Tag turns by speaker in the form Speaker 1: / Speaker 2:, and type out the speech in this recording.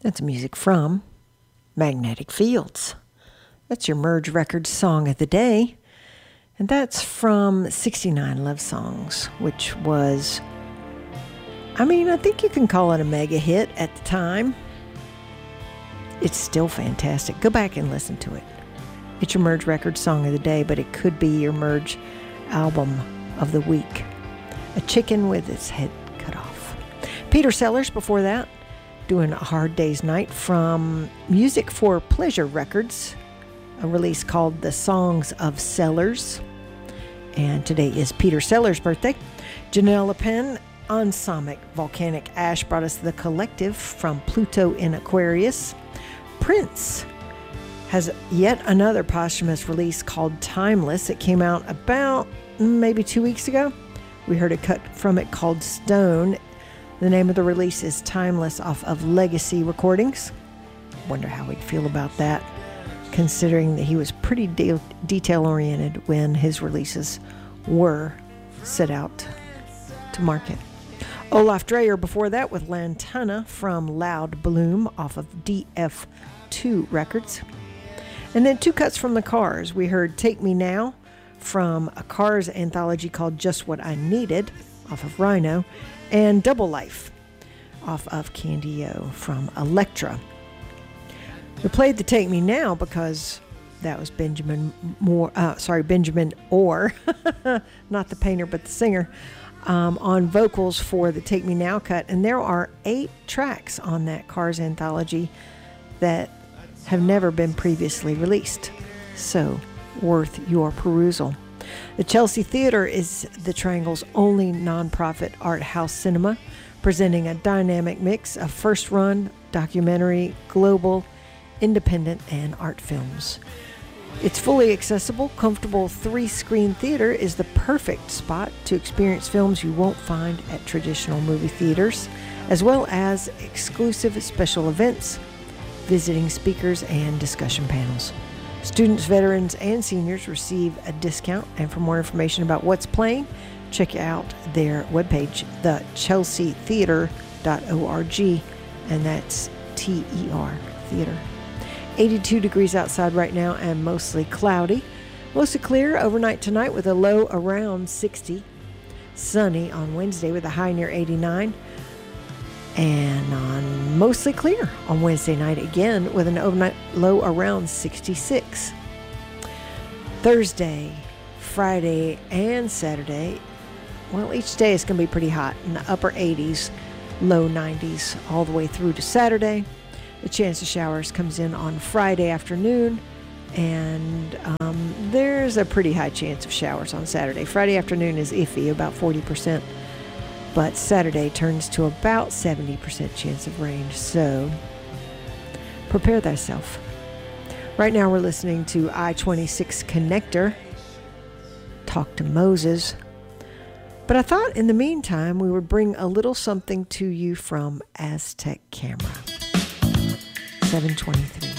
Speaker 1: That's music from Magnetic Fields. That's your Merge Records song of the day. And that's from 69 Love Songs, which was, I think you can call it a mega hit at the time. It's still fantastic. Go back and listen to it. It's your Merge Records song of the day, but it could be your Merge album of the week. A chicken with its head cut off. Peter Sellers before that, doing A Hard Day's Night from Music for Pleasure Records, a release called The Songs of Sellers. And today is Peter Sellers' birthday. Janelle LePen, Onsamic Volcanic Ash brought us The Collective from Pluto in Aquarius. Prince has yet another posthumous release called Timeless. It came out about maybe 2 weeks ago. We heard a cut from it called Stone. The name of the release is Timeless off of Legacy Recordings. Wonder how he'd feel about that, considering that he was pretty detail-oriented when his releases were set out to market. Olaf Dreyer before that with Lantana from Loud Bloom off of DF2 Records. And then two cuts from the Cars. We heard Take Me Now from a Cars anthology called Just What I Needed off of Rhino, and Double Life off of Candy O from Elektra. We played the Take Me Now because that was Benjamin Orr, not the painter but the singer, on vocals for the Take Me Now cut. And there are 8 tracks on that Cars anthology that have never been previously released, so worth your perusal. The Chelsea Theater is the Triangle's only nonprofit art house cinema, presenting a dynamic mix of first-run, documentary, global, independent, and art films. Its fully accessible, comfortable 3-screen theater is the perfect spot to experience films you won't find at traditional movie theaters, as well as exclusive special events, visiting speakers, and discussion panels. Students, veterans, and seniors receive a discount, and for more information about what's playing, check out their webpage, thechelseatheater.org, and that's TER, theater. 82 degrees outside right now and mostly cloudy. Mostly clear overnight tonight with a low around 60. Sunny on Wednesday with a high near 89. And on mostly clear on Wednesday night again with an overnight low around 66. Thursday, Friday, and Saturday, well, each day is going to be pretty hot in the upper 80s, low 90s all the way through to Saturday. The chance of showers comes in on Friday afternoon, and there's a pretty high chance of showers on Saturday. Friday afternoon is iffy, about 40%. But Saturday turns to about 70% chance of rain, so prepare thyself. Right now we're listening to I-26 Connector, Talk to Moses. But I thought in the meantime we would bring a little something to you from Aztec Camera. 723.